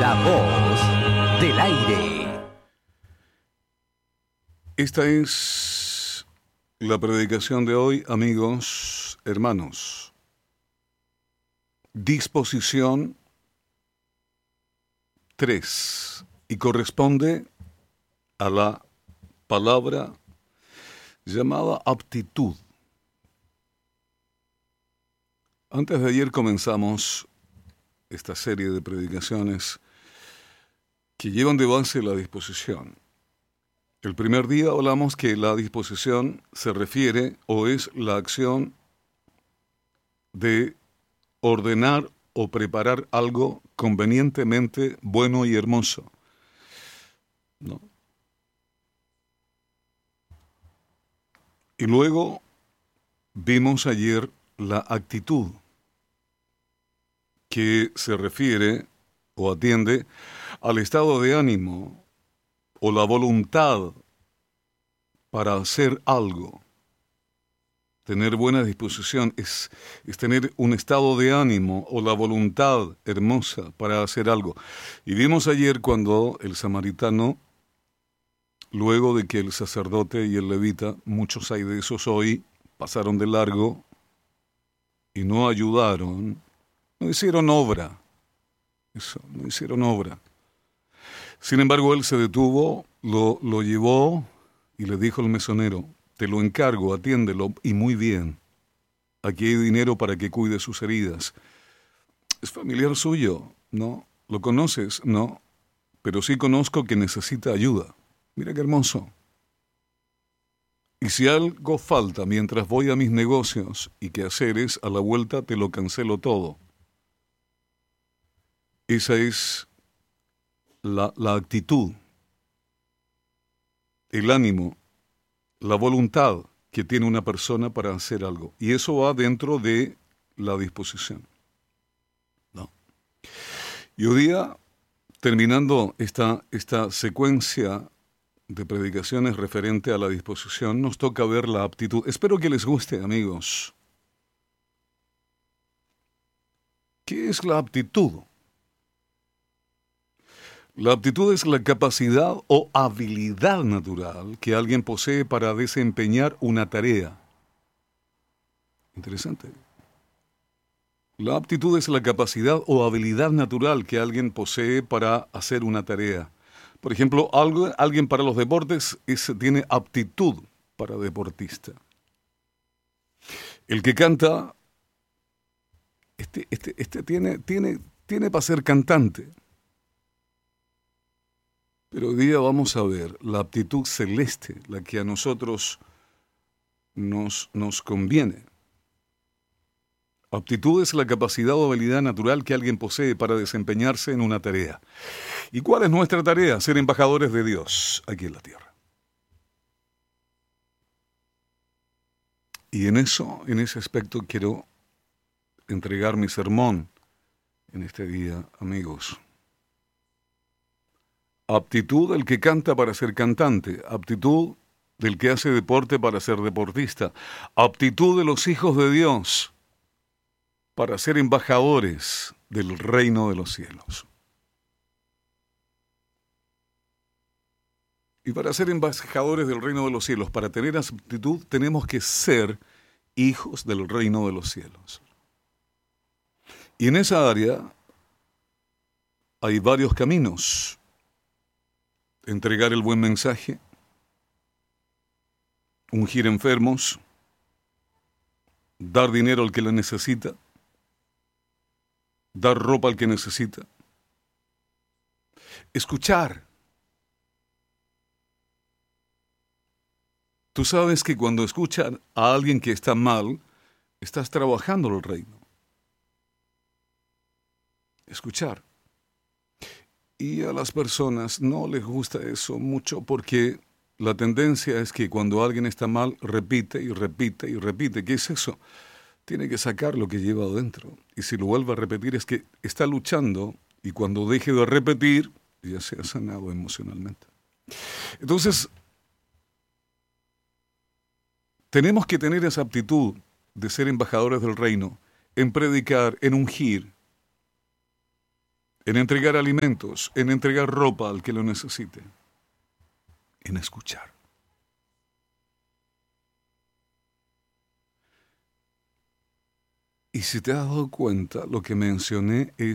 La voz del aire. Esta es la predicación de hoy, amigos, hermanos. Disposición 3 y corresponde a la palabra llamada aptitud. Antes de ayer comenzamos esta serie de predicaciones que llevan de base la disposición. El primer día hablamos que la disposición se refiere o es la acción de ordenar o preparar algo convenientemente bueno y hermoso, ¿no? Y luego vimos ayer la actitud, que se refiere o atiende al estado de ánimo o la voluntad para hacer algo. Tener buena disposición es tener un estado de ánimo o la voluntad hermosa para hacer algo. Y vimos ayer cuando el samaritano, luego de que el sacerdote y el levita, muchos hay de esos hoy, pasaron de largo y no ayudaron, no hicieron obra. No hicieron obra. Sin embargo, él se detuvo, lo llevó y le dijo al mesonero: te lo encargo, atiéndelo y muy bien. Aquí hay dinero para que cuide sus heridas. ¿Es familiar suyo? No. ¿Lo conoces? No. Pero sí conozco que necesita ayuda. Mira qué hermoso. Y si algo falta mientras voy a mis negocios y quehaceres, a la vuelta te lo cancelo todo. Esa es la actitud, el ánimo, la voluntad que tiene una persona para hacer algo. Y eso va dentro de la disposición, ¿no? Y hoy día, terminando esta secuencia de predicaciones referente a la disposición, nos toca ver la aptitud. Espero que les guste, amigos. ¿Qué es la aptitud? La aptitud es la capacidad o habilidad natural que alguien posee para desempeñar una tarea. Interesante. La aptitud es la capacidad o habilidad natural que alguien posee para hacer una tarea. Por ejemplo, alguien para los deportes tiene aptitud para deportista. El que canta, tiene para ser cantante. Pero hoy día vamos a ver la aptitud celeste, la que a nosotros nos conviene. Aptitud es la capacidad o habilidad natural que alguien posee para desempeñarse en una tarea. ¿Y cuál es nuestra tarea? Ser embajadores de Dios aquí en la tierra. Y en ese aspecto quiero entregar mi sermón en este día, amigos. Aptitud del que canta para ser cantante, aptitud del que hace deporte para ser deportista, aptitud de los hijos de Dios para ser embajadores del reino de los cielos. Y para ser embajadores del reino de los cielos, para tener aptitud, tenemos que ser hijos del reino de los cielos. Y en esa área hay varios caminos. Entregar el buen mensaje, ungir enfermos, dar dinero al que lo necesita, dar ropa al que necesita, escuchar. Tú sabes que cuando escuchas a alguien que está mal, estás trabajando el reino. Escuchar. Y a las personas no les gusta eso mucho porque la tendencia es que cuando alguien está mal, repite y repite y repite. ¿Qué es eso? Tiene que sacar lo que lleva adentro. Y si lo vuelve a repetir es que está luchando y cuando deje de repetir, ya se ha sanado emocionalmente. Entonces, tenemos que tener esa aptitud de ser embajadores del reino, en predicar, en ungir, en entregar alimentos, en entregar ropa al que lo necesite, en escuchar. Y si te has dado cuenta, lo que mencioné es